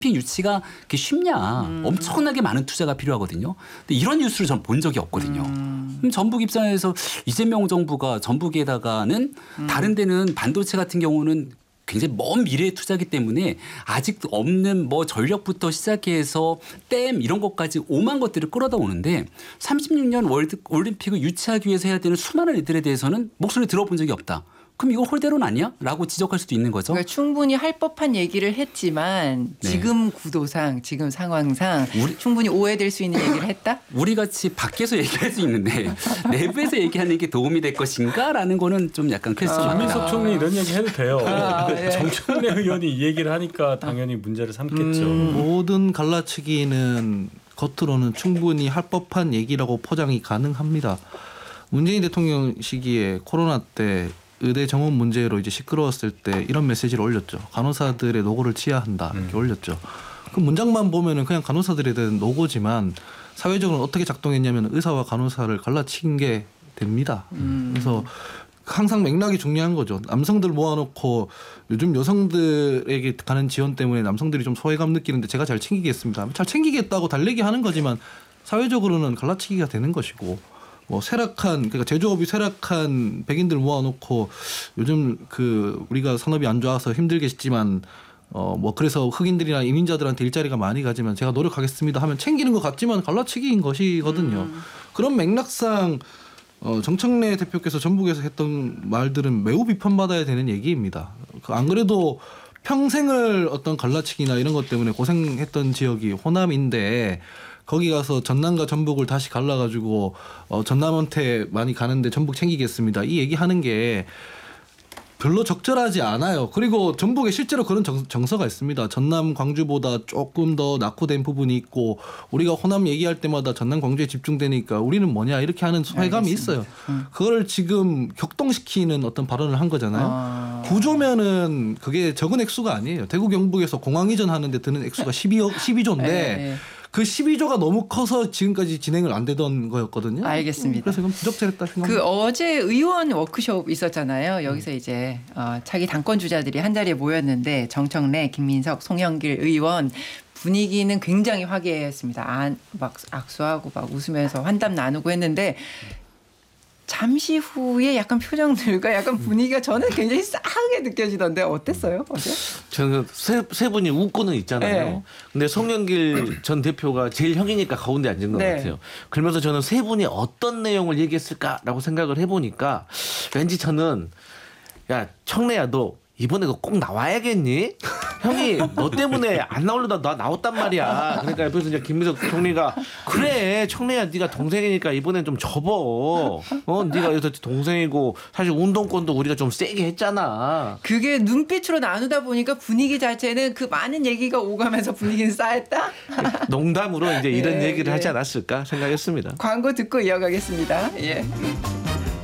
올림픽 유치가 그게 쉽냐. 엄청나게 많은 투자가 필요하거든요. 근데 이런 뉴스를 전 본 적이 없거든요. 그럼 전북 입장에서 이재명 정부가 전북에다가는 다른 데는 반도체 같은 경우는 굉장히 먼 미래의 투자기 때문에 아직도 없는 뭐 전력부터 시작해서 댐 이런 것까지 오만 것들을 끌어다 오는데 36년 올림픽을 유치하기 위해서 해야 되는 수많은 일들에 대해서는 목소리 들어본 적이 없다. 그럼 이거 홀대론 아니야? 라고 지적할 수도 있는 거죠. 그러니까 충분히 할 법한 얘기를 했지만 지금 구도상 지금 상황상 충분히 오해될 수 있는 얘기를 했다? 우리 같이 밖에서 얘기할 수 있는데 내부에서 얘기하는 게 도움이 될 것인가? 라는 거는 좀 약간 퀘스천입니다. 김민석 총리 이런 얘기 해도 돼요. 예. 정청래 의원이 이 얘기를 하니까 당연히 문제를 삼겠죠. 모든 갈라치기는 겉으로는 충분히 할 법한 얘기라고 포장이 가능합니다. 문재인 대통령 시기에 코로나 때 의대 정원 문제로 이제 시끄러웠을 때 이런 메시지를 올렸죠. 간호사들의 노고를 치하한다 이렇게 올렸죠. 그 문장만 보면은 그냥 간호사들에 대한 노고지만 사회적으로 어떻게 작동했냐면 의사와 간호사를 갈라친 게 됩니다. 그래서 항상 맥락이 중요한 거죠. 남성들 모아놓고 요즘 여성들에게 가는 지원 때문에 남성들이 좀 소외감 느끼는데 제가 잘 챙기겠습니다. 잘 챙기겠다고 달래기 하는 거지만 사회적으로는 갈라치기가 되는 것이고 뭐 그러니까 제조업이 쇠락한 백인들 모아놓고 요즘 그 우리가 산업이 안 좋아서 힘들겠지만 뭐 그래서 흑인들이나 이민자들한테 일자리가 많이 가지만 제가 노력하겠습니다 하면 챙기는 것 같지만 갈라치기인 것이거든요. 그런 맥락상 정청래 대표께서 전북에서 했던 말들은 매우 비판받아야 되는 얘기입니다. 안 그래도 평생을 어떤 갈라치기나 이런 것 때문에 고생했던 지역이 호남인데 거기 가서 전남과 전북을 다시 갈라가지고 전남한테 많이 가는데 전북 챙기겠습니다. 이 얘기하는 게 별로 적절하지 않아요. 그리고 전북에 실제로 그런 정서가 있습니다. 전남 광주보다 조금 더 낙후된 부분이 있고 우리가 호남 얘기할 때마다 전남 광주에 집중되니까 우리는 뭐냐 이렇게 하는 소외감이 있어요. 그걸 지금 격동시키는 어떤 발언을 한 거잖아요. 구조면은 그게 적은 액수가 아니에요. 대구 경북에서 공항 이전하는데 드는 액수가 12조인데 그 12조가 너무 커서 지금까지 진행을 안 되던 거였거든요. 알겠습니다. 그래서 이건 부적절했다 생각합니다. 그 어제 의원 워크숍 있었잖아요. 여기서 이제 차기 당권 주자들이 한 자리에 모였는데 정청래, 김민석, 송영길 의원 분위기는 굉장히 화기애애했습니다. 막 악수하고 막 웃으면서 환담 나누고 했는데 잠시 후에 약간 표정들과 약간 분위기가 저는 굉장히 싸하게 느껴지던데 어땠어요? 어제? 저는 세 분이 웃고는 있잖아요. 네. 근데 송영길 전 대표가 제일 형이니까 가운데 앉은 것 같아요. 그러면서 저는 세 분이 어떤 내용을 얘기했을까라고 생각을 해보니까 왠지 저는 야 청래야 너 이번에 너 꼭 나와야겠니? 형이 너 때문에 안 나오려다 나 나왔단 말이야. 그러니까 옆에서 이제 김민석 총리가 그래 청래야 네가 동생이니까 이번엔 좀 접어. 네가 여기서 동생이고 사실 운동권도 우리가 좀 세게 했잖아. 그게 눈빛으로 나누다 보니까 분위기 자체는 그 많은 얘기가 오가면서 분위기는 쌓였다. 농담으로 이제 이런 얘기를 하지 않았을까 생각했습니다. 광고 듣고 이어가겠습니다. 예.